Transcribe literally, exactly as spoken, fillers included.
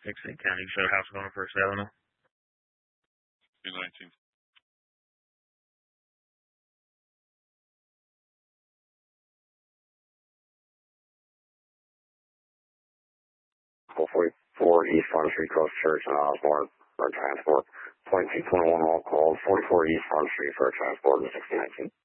Dixon County Show House going for sale now. two nineteen. four forty-four East Front Street, Coast Church and Osborne for transport. Point two twenty-one all calls, forty-four East Front Street for transport to sixty nineteen.